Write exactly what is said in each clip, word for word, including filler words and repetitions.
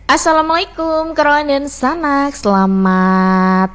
Assalamualaikum kawan dan sanak, selamat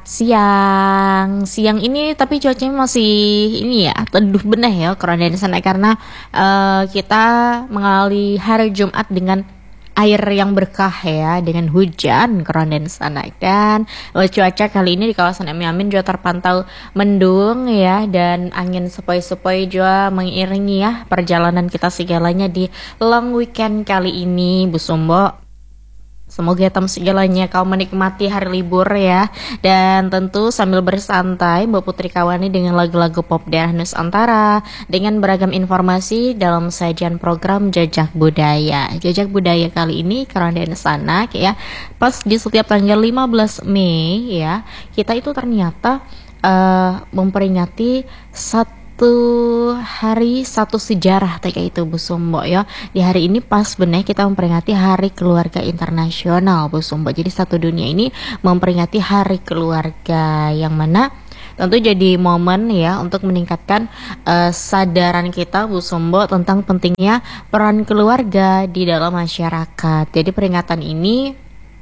siang. Siang ini tapi cuacanya masih ini ya, teduh benah ya kawan dan sanak karena eh, kita mengalami hari Jumat dengan air yang berkah ya, dengan hujan kawan dan sanak. Dan eh, cuaca kali ini di kawasan Emi Amin juga terpantau mendung ya, dan angin sepoi-sepoi juga mengiringi ya perjalanan kita segalanya di long weekend kali ini Bu Sumbo. Semoga tam segalanya kau menikmati hari libur ya. Dan tentu sambil bersantai Mbak Putri Kawani dengan lagu-lagu pop daerah Nusantara, dengan beragam informasi dalam sajian program Jejak Budaya. Jejak Budaya kali ini kawan dan sanak ya, pas di setiap tanggal lima belas Mei ya, kita itu ternyata uh, memperingati satu satu hari satu sejarah kayak itu Bu Sumbo ya. Di hari ini pas benar kita memperingati Hari Keluarga Internasional Bu Sumbo. Jadi satu dunia ini memperingati Hari Keluarga, yang mana tentu jadi momen ya untuk meningkatkan uh, sadaran kita Bu Sumbo tentang pentingnya peran keluarga di dalam masyarakat. Jadi peringatan ini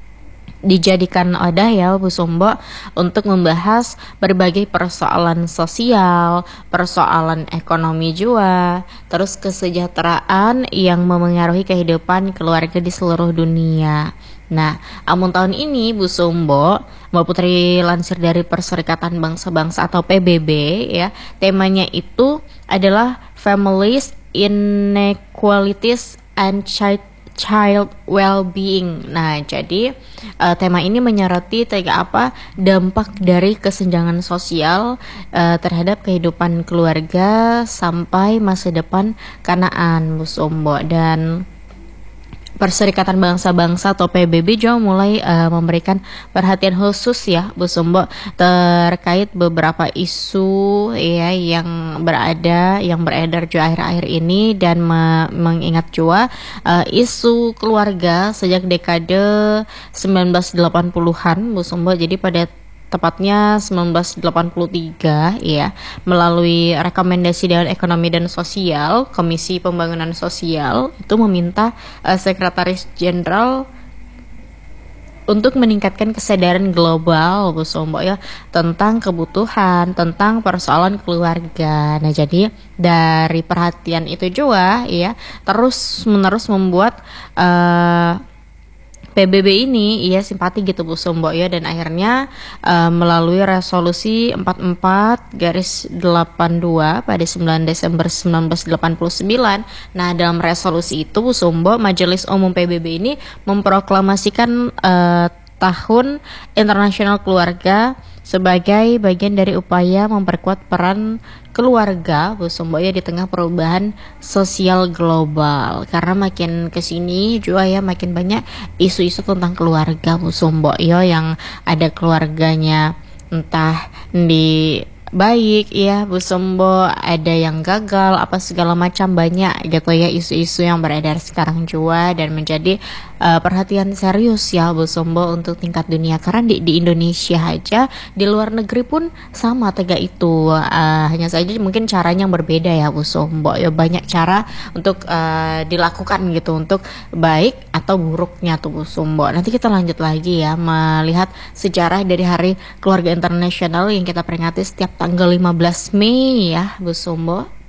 dijadikan wadah ya Bu Sumbo untuk membahas berbagai persoalan sosial, persoalan ekonomi juga, terus kesejahteraan yang memengaruhi kehidupan keluarga di seluruh dunia. Nah, amun tahun ini Bu Sumbo, Mbak Putri lansir dari Perserikatan Bangsa-Bangsa atau P B B ya, temanya itu adalah Families, Inequalities and Child Child Well-being. Nah, jadi uh, tema ini menyoroti tiga apa dampak dari kesenjangan sosial uh, terhadap kehidupan keluarga sampai masa depan Kanaan Bu Sumbo. Dan Perserikatan Bangsa-Bangsa atau P B B juga mulai uh, memberikan perhatian khusus ya Bu Sumbo terkait beberapa isu ya yang berada yang beredar juga akhir-akhir ini, dan me- mengingat juga uh, isu keluarga sejak dekade sembilan belas delapan puluhan Bu Sumbo. Jadi pada tepatnya sembilan belas delapan puluh tiga ya, melalui rekomendasi Dewan Ekonomi dan Sosial, Komisi Pembangunan Sosial itu meminta uh, Sekretaris Jenderal untuk meningkatkan kesadaran global Bu Sumbo ya tentang kebutuhan, tentang persoalan keluarga. Nah, jadi dari perhatian itu juga ya terus menerus membuat uh, P B B ini ia simpati gitu Bu Sumbo ya, dan akhirnya uh, melalui resolusi empat puluh empat garis delapan dua pada sembilan Desember sembilan belas delapan puluh sembilan. Nah, dalam resolusi itu Bu Sumbo, Majelis Umum P B B ini memproklamasikan uh, Tahun Internasional Keluarga sebagai bagian dari upaya memperkuat peran keluarga Bu Sumbo ya di tengah perubahan sosial global. Karena makin kesini juga ya makin banyak isu-isu tentang keluarga Bu Sumbo ya, yang ada keluarganya entah di baik ya Bu Sumbo, ada yang gagal apa segala macam, banyak gitu ya isu-isu yang beredar sekarang juga, dan menjadi uh, perhatian serius ya Bu Sumbo untuk tingkat dunia. Karena di, di Indonesia aja, di luar negeri pun sama tega itu, uh, hanya saja mungkin caranya yang berbeda ya Bu Sumbo ya, banyak cara untuk uh, dilakukan gitu untuk baik atau buruknya tuh Bu Sumbo. Nanti kita lanjut lagi ya melihat sejarah dari Hari Keluarga Internasional yang kita peringati setiap tanggal lima belas Mei ya Bu Sumbo.